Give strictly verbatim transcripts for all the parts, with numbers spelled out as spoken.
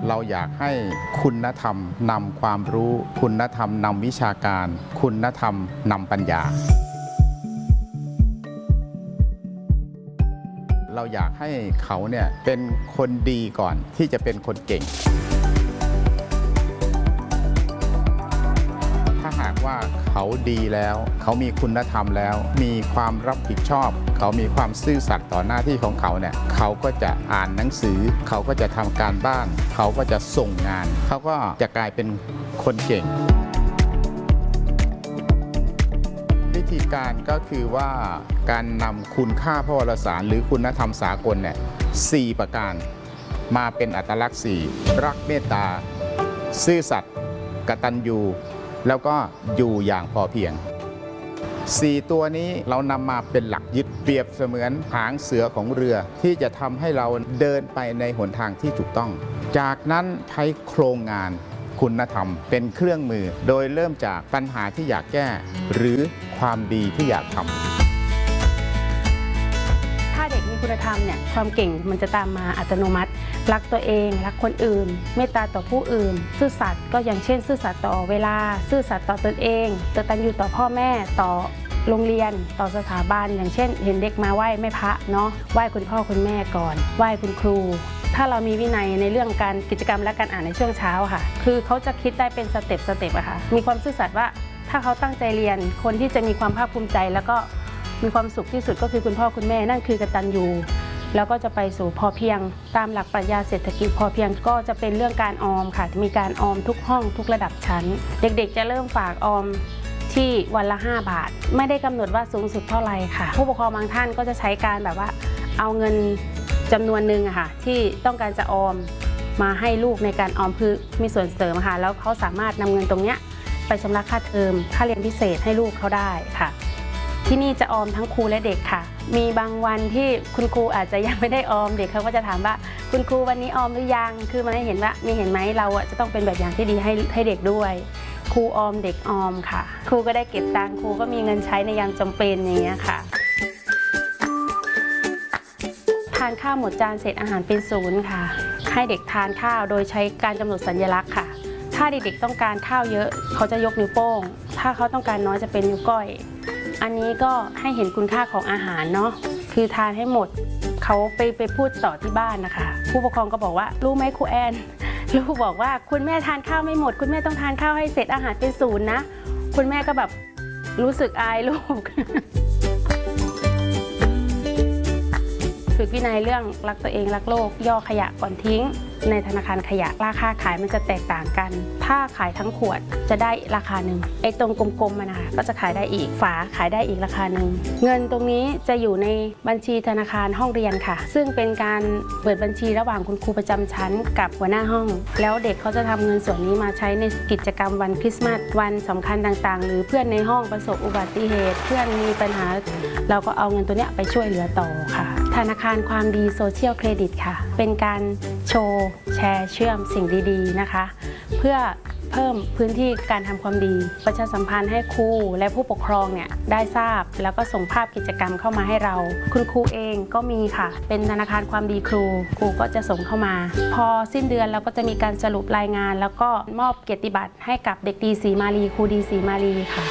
เราอยากให้คุณธรรมนำความรู้คุณธรรมนำวิชาการคุณธรรมนำปัญญาเราอยากให้เขาเนี่ยเป็นคนดีก่อนที่จะเป็นคนเก่งถ้าหากว่าเขาดีแล้วเขามีคุณธรรมแล้วมีความรับผิดชอบเขามีความซื่อสัตย์ต่อหน้าที่ของเขาเนี่ยเขาก็จะอ่านหนังสือเขาก็จะทำการบ้านเขาก็จะส่งงานเขาก็จะกลายเป็นคนเก่งวิธีการก็คือว่าการนำคุณค่าพระวรสารหรือคุณธรรมสากลเนี่ยสี่ประการมาเป็นอัตลักษณ์สี่รักเมตตาซื่อสัตย์กตัญญูแล้วก็อยู่อย่างพอเพียงสี่ตัวนี้เรานำมาเป็นหลักยึดเปรียบเสมือนหางเสือของเรือที่จะทำให้เราเดินไปในหนทางที่ถูกต้องจากนั้นใช้โครงงานคุณธรรมเป็นเครื่องมือโดยเริ่มจากปัญหาที่อยากแก้หรือความดีที่อยากทำถ้าเด็กมีคุณธรรมเนี่ยความเก่งมันจะตามมาอัตโนมัติรักตัวเองรักคนอื่นเมตตาต่อผู้อื่นซื่อสัตย์ก็อย่างเช่นซื่อสัตย์ต่อเวลาซื่อสัตย์ต่อตนเองกตัญญูต่อพ่อแม่ต่อโรงเรียนต่อสถาบันอย่างเช่นเห็นเด็กมาไหว้แม่พระเนาะไหว้คุณพ่อคุณแม่ก่อนไหว้คุณครูถ้าเรามีวินัยในเรื่องการกิจกรรมและการอ่านในช่วงเช้าค่ะคือเขาจะคิดได้เป็นสเต็ปสเต็ปอะค่ะมีความซื่อสัตย์ว่าถ้าเขาตั้งใจเรียนคนที่จะมีความภาคภูมิใจแล้วก็มีความสุขที่สุดก็คือคุณพ่อคุณแม่นั่นคือกตัญญูแล้วก็จะไปสู่พอเพียงตามหลักปรัชญาเศรษฐกิจพอเพียงก็จะเป็นเรื่องการออมค่ะมีการออมทุกห้องทุกระดับชั้นเด็กๆจะเริ่มฝากออมที่วันละห้าบาทไม่ได้กำหนดว่าสูงสุดเท่าไหร่ค่ะผู้ปกครองบางท่านก็จะใช้การแบบว่าเอาเงินจำนวนหนึ่งอะค่ะที่ต้องการจะออมมาให้ลูกในการออมคือมีส่วนเสริมค่ะแล้วเขาสามารถนำเงินตรงนี้ไปชำระค่าเทอมค่าเรียนพิเศษให้ลูกเขาได้ค่ะที่นี่จะออมทั้งครูและเด็กค่ะมีบางวันที่คุณครูอาจจะยังไม่ได้ออมเด็กเขาก็จะถามว่าคุณครูวันนี้ออมหรือยังคือมันให้เห็นว่ามีเห็นไหมเราจะต้องเป็นแบบอย่างที่ดีให้ให้เด็กด้วยครูออมเด็กออมค่ะครูก็ได้เก็บตังค์ครูก็มีเงินใช้ในยามจำเป็นอย่างเงี้ยค่ะทานข้าวหมดจานเศษอาหารเป็นศูนย์ค่ะให้เด็กทานข้าวโดยใช้การกำหนดสัญลักษณ์ค่ะถ้าเด็กๆต้องการข้าวเยอะเขาจะยกนิ้วโป้งถ้าเขาต้องการน้อยจะเป็นนิ้วก้อยอันนี้ก็ให้เห็นคุณค่าของอาหารเนาะคือทานให้หมดเขาไปไปพูดต่อที่บ้านนะคะผู้ปกครองก็บอกว่ารู้ไหมครูแอนลูกบอกว่าคุณแม่ทานข้าวไม่หมดคุณแม่ต้องทานข้าวให้เสร็จอาหารเป็นศูนย์นะคุณแม่ก็แบบรู้สึกอายลูกฝึกวินัยเรื่องรักตัวเองรักโลกย่อขยะก่อนทิ้งในธนาคารขยะราคาขายมันจะแตกต่างกันถ้าขายทั้งขวดจะได้ราคาหนึ่งไอ้ตรงกลมๆมันนะคะก็จะขายได้อีกฝาขายได้อีกราคาหนึ่งเงินตรงนี้จะอยู่ในบัญชีธนาคารห้องเรียนค่ะซึ่งเป็นการเปิดบัญชีระหว่างคุณครูประจำชั้นกับหัวหน้าห้องแล้วเด็กเขาจะทำเงินส่วนนี้มาใช้ในกิจกรรมวันคริสต์มาสวันสำคัญต่างๆหรือเพื่อนในห้องประสบอุบัติเหตุเพื่อนมีปัญหาเราก็เอาเงินตัวนี้ไปช่วยเหลือต่อค่ะธนาคารความดีโซเชียลเครดิตค่ะเป็นการโชว์แชร์เชื่อมสิ่งดีๆนะคะเพื่อเพิ่มพื้นที่การทำความดีประชาสัมพันธ์ให้ครูและผู้ปกครองเนี่ยได้ทราบแล้วก็ส่งภาพกิจกรรมเข้ามาให้เราคุณครูเองก็มีค่ะเป็นธนาคารความดีครูครูก็จะส่งเข้ามาพอสิ้นเดือนเราก็จะมีการสรุปรายงานแล้วก็มอบเกียรติบัตรให้กับเด็กดีศรีมาลีครูดีศรีมาลีค่ะ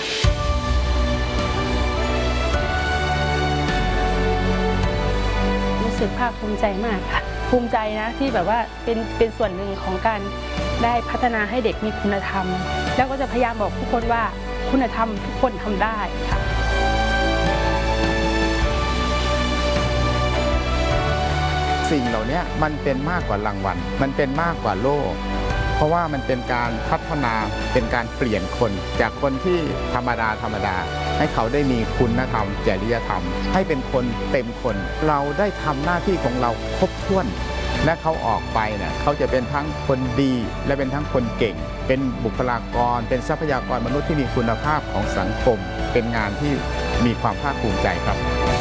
รู้สึกภาคภูมิใจมากค่ะภูมิใจนะที่แบบว่าเป็นเป็นส่วนหนึ่งของการได้พัฒนาให้เด็กมีคุณธรรมแล้วก็จะพยายามบอกทุกคนว่าคุณธรรมทุกคนทำได้ค่ะสิ่งเหล่านี้มันเป็นมากกว่ารางวัลมันเป็นมากกว่าโล่เพราะว่ามันเป็นการพัฒนาเป็นการเปลี่ยนคนจากคนที่ธรรมดาธรรมดาให้เขาได้มีคุณธรรมจริยธรรมให้เป็นคนเต็มคนเราได้ทำหน้าที่ของเราครบถ้วนและเขาออกไปเนี่ยเขาจะเป็นทั้งคนดีและเป็นทั้งคนเก่งเป็นบุคลากรเป็นทรัพยากรมนุษย์ที่มีคุณภาพของสังคมเป็นงานที่มีความภาคภูมิใจครับ